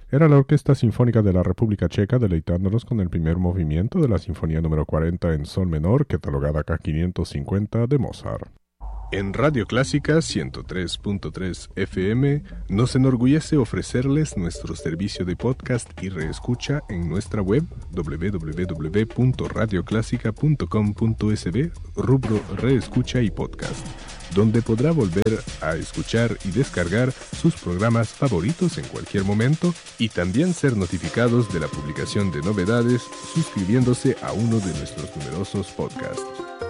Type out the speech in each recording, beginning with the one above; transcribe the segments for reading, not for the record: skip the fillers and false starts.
Era la Orquesta Sinfónica de la República Checa deleitándonos con el primer movimiento de la Sinfonía número 40 en sol menor, catalogada K550 de Mozart. En Radio Clásica 103.3 FM nos enorgullece ofrecerles nuestro servicio de podcast y reescucha en nuestra web www.radioclásica.com.sb, rubro Reescucha y Podcast, donde podrá volver a escuchar y descargar sus programas favoritos en cualquier momento y también ser notificados de la publicación de novedades suscribiéndose a uno de nuestros numerosos podcasts.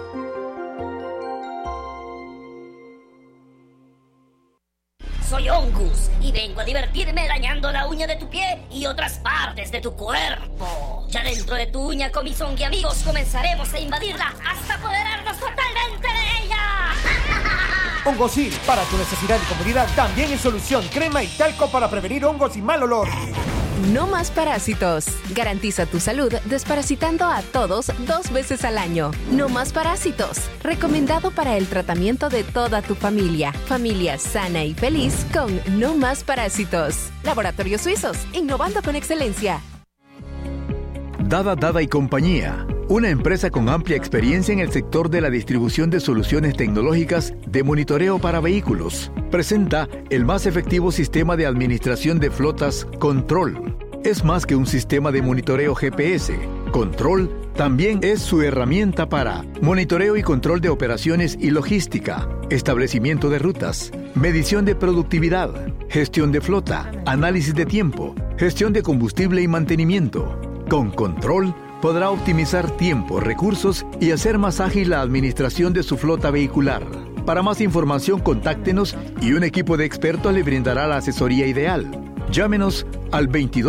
Soy Ongus y vengo a divertirme dañando la uña de tu pie y otras partes de tu cuerpo. Ya dentro de tu uña, con mis ongi amigos, comenzaremos a invadirla hasta apoderarnos totalmente de ella. Hongosil, para tu necesidad y comodidad, también en solución, crema y talco para prevenir hongos y mal olor. No más parásitos. Garantiza tu salud desparasitando a todos 2 veces al año. No más parásitos. Recomendado para el tratamiento de toda tu familia. Familia sana y feliz con No más parásitos. Laboratorios Suizos, innovando con excelencia. Dada y compañía, una empresa con amplia experiencia en el sector de la distribución de soluciones tecnológicas de monitoreo para vehículos, presenta el más efectivo sistema de administración de flotas, Control. Es más que un sistema de monitoreo GPS. Control también es su herramienta para monitoreo y control de operaciones y logística, establecimiento de rutas, medición de productividad, gestión de flota, análisis de tiempo, gestión de combustible y mantenimiento. Con Control podrá optimizar tiempo, recursos y hacer más ágil la administración de su flota vehicular. Para más información, contáctenos y un equipo de expertos le brindará la asesoría ideal. Llámenos al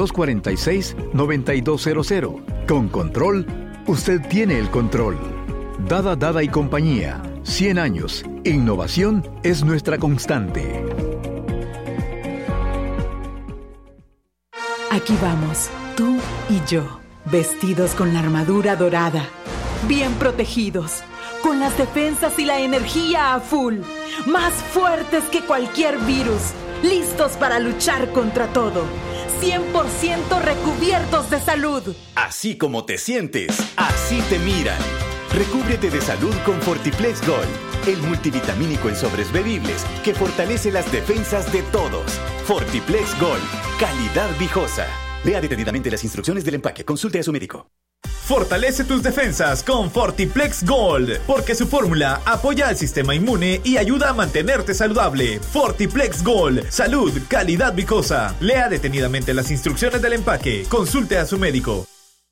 2246-9200. Con Control, usted tiene el control. Dada y compañía. 100 años. Innovación es nuestra constante. Aquí vamos, tú y yo, vestidos con la armadura dorada, bien protegidos, con las defensas y la energía a full, más fuertes que cualquier virus, listos para luchar contra todo, 100% recubiertos de salud. Así como te sientes, así te miran. Recúbrete de salud con Fortiplex Gold, el multivitamínico en sobres bebibles que fortalece las defensas de todos. Fortiplex Gold, calidad viejosa. Lea detenidamente las instrucciones del empaque. Consulte a su médico. Fortalece tus defensas con Fortiplex Gold, porque su fórmula apoya al sistema inmune y ayuda a mantenerte saludable. Fortiplex Gold, salud, calidad viejosa. Lea detenidamente las instrucciones del empaque. Consulte a su médico.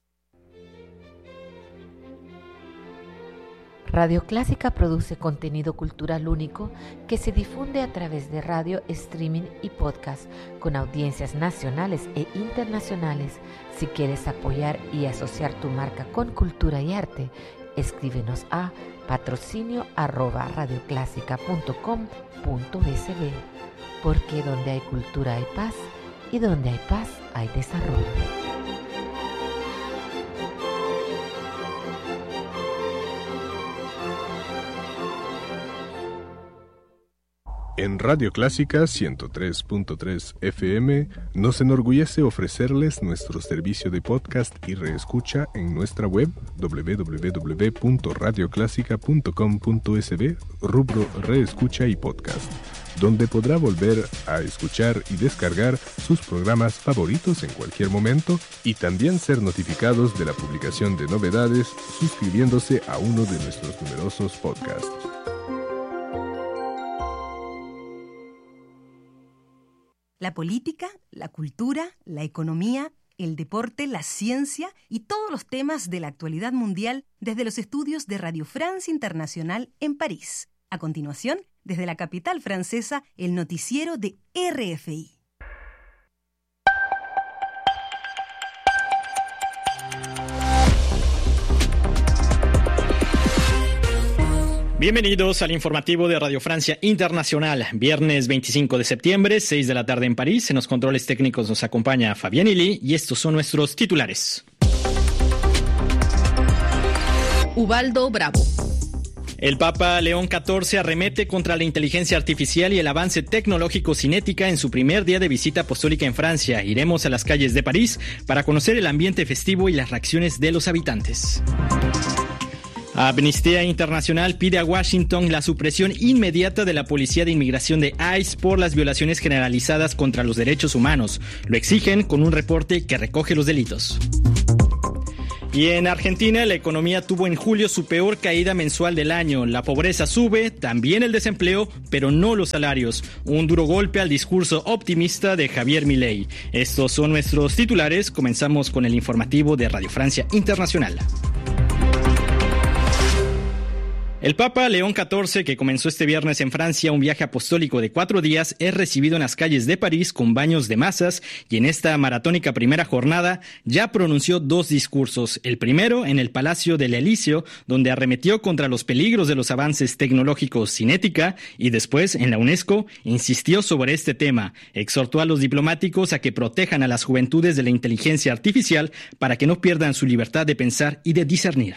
Radio Clásica produce contenido cultural único que se difunde a través de radio, streaming y podcast con audiencias nacionales e internacionales. Si quieres apoyar y asociar tu marca con cultura y arte, escríbenos a patrocinio@radioclásica.com.sb, porque donde hay cultura hay paz y donde hay paz hay desarrollo. En Radio Clásica 103.3 FM nos enorgullece ofrecerles nuestro servicio de podcast y reescucha en nuestra web www.radioclásica.com.sb, rubro Reescucha y Podcast, donde podrá volver a escuchar y descargar sus programas favoritos en cualquier momento y también ser notificados de la publicación de novedades suscribiéndose a uno de nuestros numerosos podcasts. La política, la cultura, la economía, el deporte, la ciencia y todos los temas de la actualidad mundial desde los estudios de Radio France Internacional en París. A continuación, desde la capital francesa, el noticiero de RFI. Bienvenidos al informativo de Radio Francia Internacional. Viernes 25 de septiembre, 6 de la tarde en París. En los controles técnicos nos acompaña Fabián Ili y estos son nuestros titulares. Ubaldo Bravo. El Papa León XIV arremete contra la inteligencia artificial y el avance tecnológico cinética en su primer día de visita apostólica en Francia. Iremos a las calles de París para conocer el ambiente festivo y las reacciones de los habitantes. Amnistía Internacional pide a Washington la supresión inmediata de la Policía de Inmigración de ICE por las violaciones generalizadas contra los derechos humanos. Lo exigen con un reporte que recoge los delitos. Y en Argentina, la economía tuvo en julio su peor caída mensual del año. La pobreza sube, también el desempleo, pero no los salarios. Un duro golpe al discurso optimista de Javier Milei. Estos son nuestros titulares. Comenzamos con el informativo de Radio Francia Internacional. El Papa León XIV, que comenzó este viernes en Francia un viaje apostólico de 4 días, es recibido en las calles de París con baños de masas y en esta maratónica primera jornada ya pronunció 2 discursos. El primero en el Palacio del Elíseo, donde arremetió contra los peligros de los avances tecnológicos sin ética, y después en la UNESCO insistió sobre este tema. Exhortó a los diplomáticos a que protejan a las juventudes de la inteligencia artificial para que no pierdan su libertad de pensar y de discernir.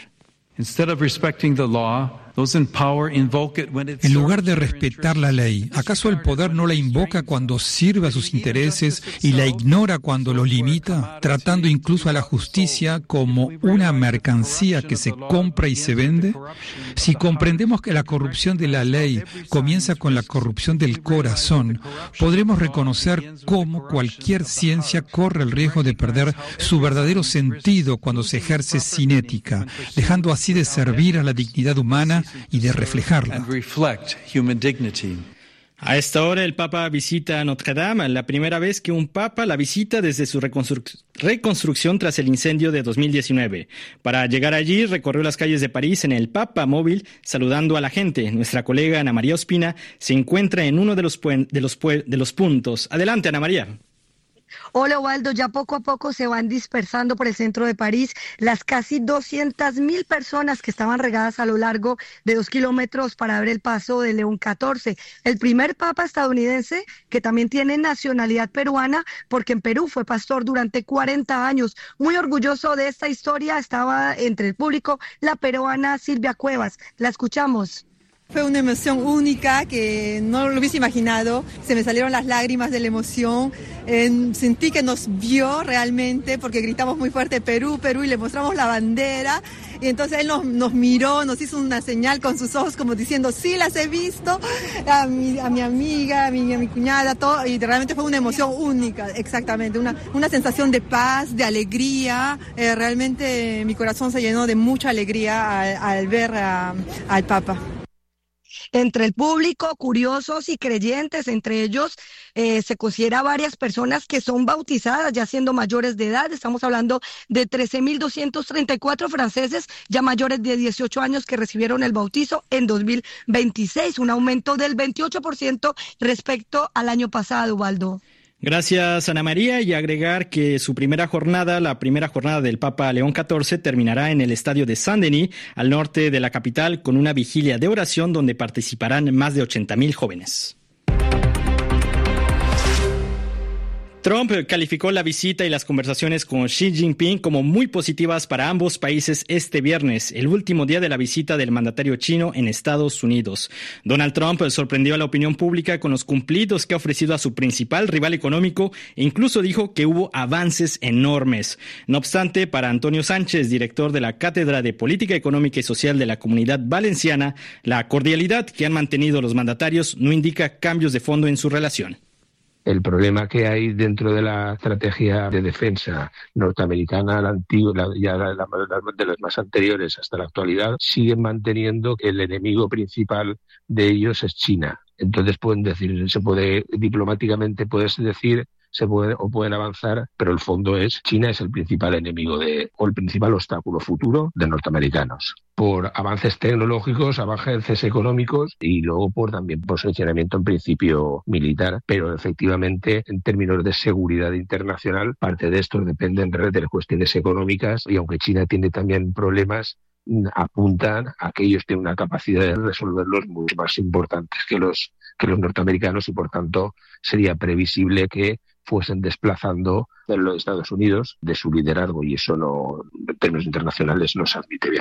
En lugar de respetar la ley, ¿acaso el poder no la invoca cuando sirve a sus intereses y la ignora cuando los limita, tratando incluso a la justicia como una mercancía que se compra y se vende? Si comprendemos que la corrupción de la ley comienza con la corrupción del corazón, podremos reconocer cómo cualquier ciencia corre el riesgo de perder su verdadero sentido cuando se ejerce sin ética, dejando así de servir a la dignidad humana y de reflejarla. A esta hora el Papa visita Notre Dame, la primera vez que un Papa la visita desde su reconstrucción tras el incendio de 2019. Para llegar allí recorrió las calles de París en el Papa móvil saludando a la gente. Nuestra colega Ana María Ospina se encuentra en uno de los puntos. Adelante, Ana María. Hola, Waldo. Ya poco a poco se van dispersando por el centro de París las casi 200.000 personas que estaban regadas a lo largo de 2 kilómetros para ver el paso de León XIV, el primer papa estadounidense que también tiene nacionalidad peruana, porque en Perú fue pastor durante 40 años. Muy orgulloso de esta historia, estaba entre el público la peruana Silvia Cuevas. La escuchamos. Fue una emoción única que no lo hubiese imaginado. Se me salieron las lágrimas de la emoción. Sentí que nos vio realmente porque gritamos muy fuerte Perú, Perú y le mostramos la bandera. Y entonces él nos miró, nos hizo una señal con sus ojos como diciendo, sí, las he visto, a mi amiga, a mi cuñada, todo. Y realmente fue una emoción única, exactamente. Una sensación de paz, de alegría. Realmente mi corazón se llenó de mucha alegría al ver al Papa. Entre el público, curiosos y creyentes, entre ellos se considera varias personas que son bautizadas ya siendo mayores de edad. Estamos hablando de 13.234 franceses ya mayores de 18 años que recibieron el bautizo en 2026, un aumento del 28% respecto al año pasado, Waldo. Gracias, Ana María, y agregar que su primera jornada, la primera jornada del Papa León XIV, terminará en el estadio de Saint-Denis, al norte de la capital, con una vigilia de oración donde participarán más de 80.000 jóvenes. Trump calificó la visita y las conversaciones con Xi Jinping como muy positivas para ambos países este viernes, el último día de la visita del mandatario chino en Estados Unidos. Donald Trump sorprendió a la opinión pública con los cumplidos que ha ofrecido a su principal rival económico e incluso dijo que hubo avances enormes. No obstante, para Antonio Sánchez, director de la Cátedra de Política Económica y Social de la Comunidad Valenciana, la cordialidad que han mantenido los mandatarios no indica cambios de fondo en su relación. El problema que hay dentro de la estrategia de defensa norteamericana, la antigua, de las más anteriores hasta la actualidad, siguen manteniendo que el enemigo principal de ellos es China. Entonces pueden decir, diplomáticamente puedes decir, pueden avanzar, pero el fondo es China es el principal enemigo o el principal obstáculo futuro de norteamericanos. Por avances tecnológicos, avances económicos y luego también por posicionamiento en principio militar, pero efectivamente en términos de seguridad internacional, parte de esto depende de las cuestiones económicas y aunque China tiene también problemas, apuntan a que ellos tienen una capacidad de resolverlos mucho más importantes que los norteamericanos y por tanto sería previsible que fuesen desplazando a los Estados Unidos de su liderazgo y eso no, en términos internacionales no se admite bien.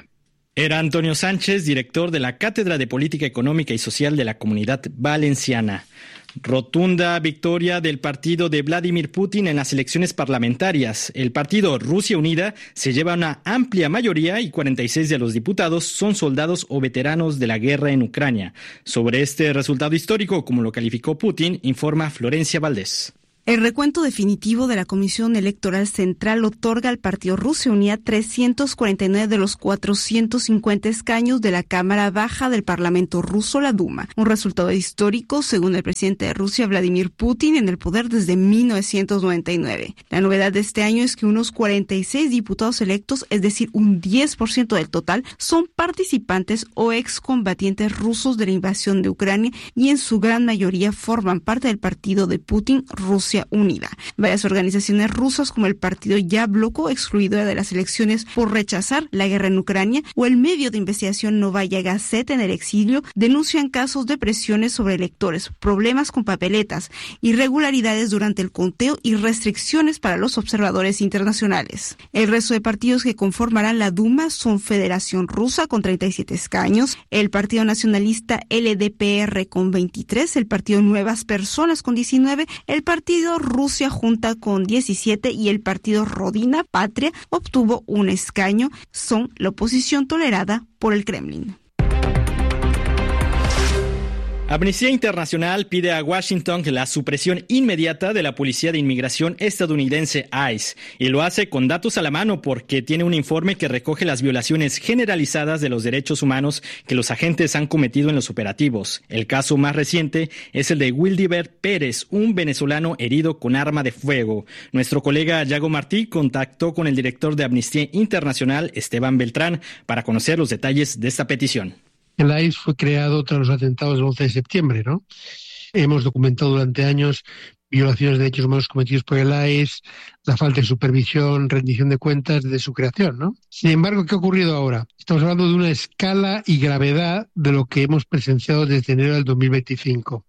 Era Antonio Sánchez, director de la Cátedra de Política Económica y Social de la Comunidad Valenciana. Rotunda victoria del partido de Vladimir Putin en las elecciones parlamentarias. El partido Rusia Unida se lleva una amplia mayoría y 46 de los diputados son soldados o veteranos de la guerra en Ucrania. Sobre este resultado histórico, como lo calificó Putin, informa Florencia Valdés. El recuento definitivo de la Comisión Electoral Central otorga al partido Rusia Unida 349 de los 450 escaños de la Cámara Baja del Parlamento ruso, la Duma. Un resultado histórico, según el presidente de Rusia, Vladimir Putin, en el poder desde 1999. La novedad de este año es que unos 46 diputados electos, es decir, un 10% del total, son participantes o excombatientes rusos de la invasión de Ucrania y en su gran mayoría forman parte del partido de Putin, Rusia Unida. Varias organizaciones rusas como el partido Yabloko, excluido de las elecciones por rechazar la guerra en Ucrania, o el medio de investigación Novaya Gazeta en el exilio, denuncian casos de presiones sobre electores, problemas con papeletas, irregularidades durante el conteo y restricciones para los observadores internacionales. El resto de partidos que conformarán la Duma son Federación Rusa con 37 escaños, el Partido Nacionalista LDPR con 23, el Partido Nuevas Personas con 19, el Partido Rusia Junta con 17 y el partido Rodina Patria obtuvo un escaño. Son la oposición tolerada por el Kremlin. Amnistía Internacional pide a Washington la supresión inmediata de la Policía de Inmigración estadounidense ICE, y lo hace con datos a la mano porque tiene un informe que recoge las violaciones generalizadas de los derechos humanos que los agentes han cometido en los operativos. El caso más reciente es el de Wildibert Pérez, un venezolano herido con arma de fuego. Nuestro colega Yago Martí contactó con el director de Amnistía Internacional, Esteban Beltrán, para conocer los detalles de esta petición. El ICE fue creado tras los atentados del 11 de septiembre, ¿no? Hemos documentado durante años violaciones de derechos humanos cometidos por el ICE, la falta de supervisión, rendición de cuentas desde su creación, ¿no? Sin embargo, ¿qué ha ocurrido ahora? Estamos hablando de una escala y gravedad de lo que hemos presenciado desde enero del 2025.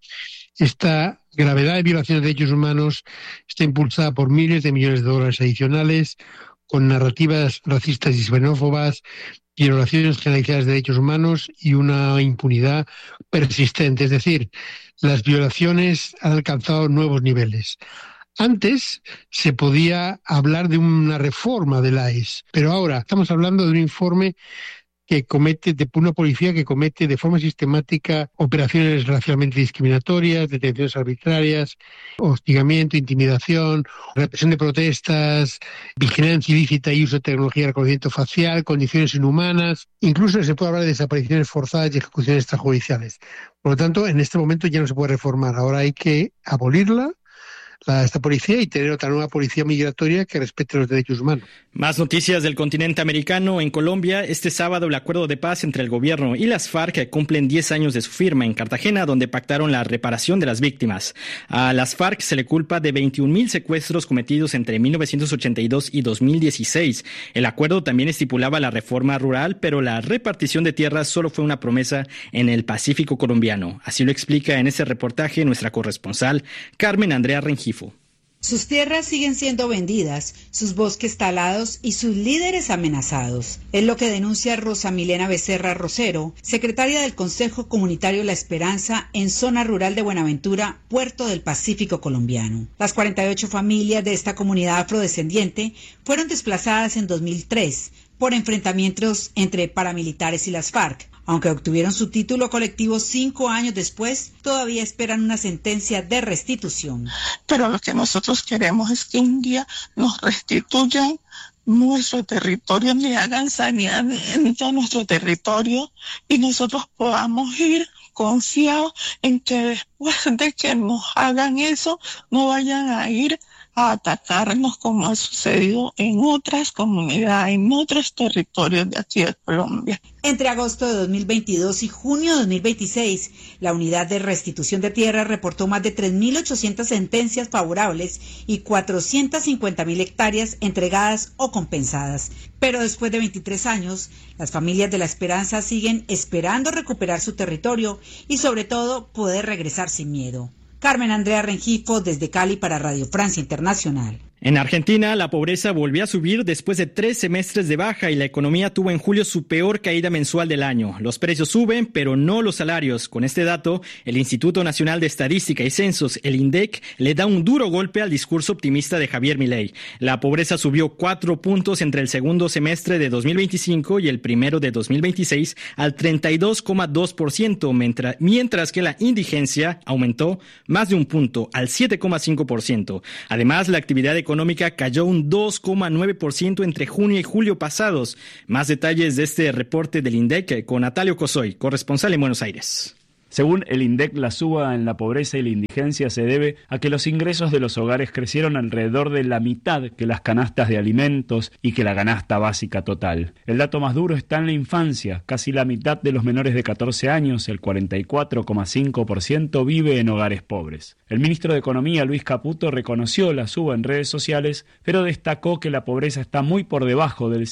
Esta gravedad de violaciones de derechos humanos está impulsada por miles de millones de dólares adicionales, con narrativas racistas y xenófobas, violaciones generalizadas de derechos humanos y una impunidad persistente. Es decir, las violaciones han alcanzado nuevos niveles. Antes se podía hablar de una reforma del ICE, pero ahora estamos hablando de un informe que comete, de una policía que comete de forma sistemática operaciones racialmente discriminatorias, detenciones arbitrarias, hostigamiento, intimidación, represión de protestas, vigilancia ilícita y uso de tecnología de reconocimiento facial, condiciones inhumanas, incluso se puede hablar de desapariciones forzadas y ejecuciones extrajudiciales. Por lo tanto, en este momento ya no se puede reformar, ahora hay que abolirla, esta policía, y tener otra nueva policía migratoria que respete los derechos humanos. Más noticias del continente americano. En Colombia, este sábado el acuerdo de paz entre el gobierno y las FARC cumplen 10 años de su firma en Cartagena, donde pactaron la reparación de las víctimas. A las FARC se le culpa de 21.000 secuestros cometidos entre 1982 y 2016. El acuerdo también estipulaba la reforma rural, pero la repartición de tierras solo fue una promesa en el Pacífico colombiano. Así lo explica en este reportaje nuestra corresponsal Carmen Andrea Rengifo. Sus tierras siguen siendo vendidas, sus bosques talados y sus líderes amenazados. Es lo que denuncia Rosa Milena Becerra Rosero, secretaria del Consejo Comunitario La Esperanza en zona rural de Buenaventura, Puerto del Pacífico colombiano. Las 48 familias de esta comunidad afrodescendiente fueron desplazadas en 2003 por enfrentamientos entre paramilitares y las FARC. Aunque obtuvieron su título colectivo 5 años después, todavía esperan una sentencia de restitución. Pero lo que nosotros queremos es que un día nos restituyan nuestro territorio, ni hagan saneamiento a nuestro territorio y nosotros podamos ir confiados en que después de que nos hagan eso, no vayan a ir a atacarnos como ha sucedido en otras comunidades, en otros territorios de aquí de Colombia. Entre agosto de 2022 y junio de 2026, la Unidad de Restitución de Tierra reportó más de 3.800 sentencias favorables y 450.000 hectáreas entregadas o compensadas. Pero después de 23 años, las familias de La Esperanza siguen esperando recuperar su territorio y sobre todo poder regresar sin miedo. Carmen Andrea Rengifo desde Cali para Radio Francia Internacional. En Argentina, la pobreza volvió a subir después de 3 semestres de baja y la economía tuvo en julio su peor caída mensual del año. Los precios suben, pero no los salarios. Con este dato, el Instituto Nacional de Estadística y Censos, el INDEC, le da un duro golpe al discurso optimista de Javier Milei. La pobreza subió 4 puntos entre el segundo semestre de 2025 y el primero de 2026 al 32,2%, mientras que la indigencia aumentó más de un punto al 7,5%. Además, la actividad económica cayó un 2,9% entre junio y julio pasados. Más detalles de este reporte del INDEC con Natalio Cosoy, corresponsal en Buenos Aires. Según el INDEC, la suba en la pobreza y la indigencia se debe a que los ingresos de los hogares crecieron alrededor de la mitad que las canastas de alimentos y que la canasta básica total. El dato más duro está en la infancia. Casi la mitad de los menores de 14 años, el 44,5%, vive en hogares pobres. El ministro de Economía, Luis Caputo, reconoció la suba en redes sociales, pero destacó que la pobreza está muy por debajo del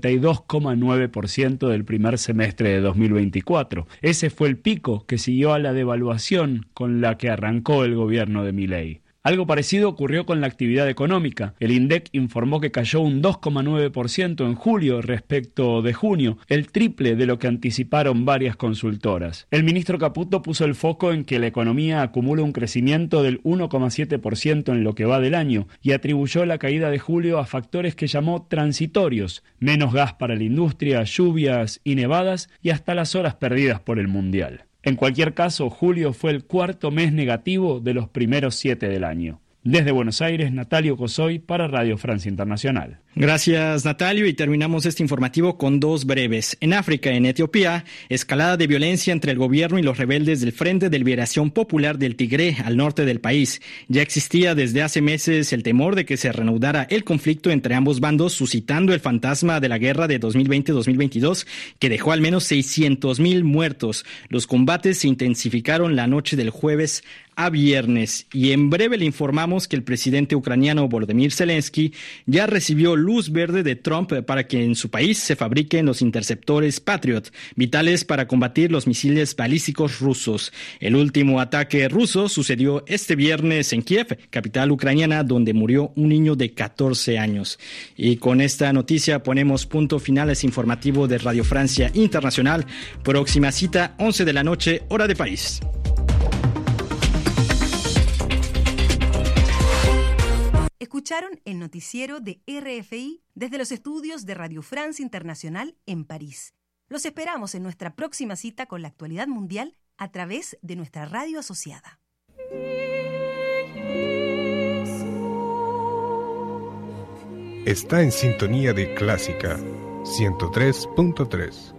52,9% del primer semestre de 2024. Ese fue el pico que siguió a la devaluación con la que arrancó el gobierno de Milei. Algo parecido ocurrió con la actividad económica. El INDEC informó que cayó un 2,9% en julio respecto de junio, el triple de lo que anticiparon varias consultoras. El ministro Caputo puso el foco en que la economía acumula un crecimiento del 1,7% en lo que va del año y atribuyó la caída de julio a factores que llamó transitorios: menos gas para la industria, lluvias y nevadas y hasta las horas perdidas por el Mundial. En cualquier caso, julio fue el cuarto mes negativo de los primeros 7 del año. Desde Buenos Aires, Natalio Cosoy para Radio Francia Internacional. Gracias, Natalio, y terminamos este informativo con 2 breves. En África, en Etiopía, escalada de violencia entre el gobierno y los rebeldes del Frente de Liberación Popular del Tigré al norte del país. Ya existía desde hace meses el temor de que se reanudara el conflicto entre ambos bandos, suscitando el fantasma de la guerra de 2020-2022, que dejó al menos 600,000 muertos. Los combates se intensificaron la noche del jueves a viernes. Y en breve le informamos que el presidente ucraniano Volodymyr Zelensky ya recibió luz verde de Trump para que en su país se fabriquen los interceptores Patriot, vitales para combatir los misiles balísticos rusos. El último ataque ruso sucedió este viernes en Kiev, capital ucraniana, donde murió un niño de 14 años. Y con esta noticia ponemos punto final a este informativo de Radio Francia Internacional. Próxima cita, 11 de la noche, hora de París. Escucharon el noticiero de RFI desde los estudios de Radio France Internacional en París. Los esperamos en nuestra próxima cita con la actualidad mundial a través de nuestra radio asociada. Está en sintonía de Clásica 103.3.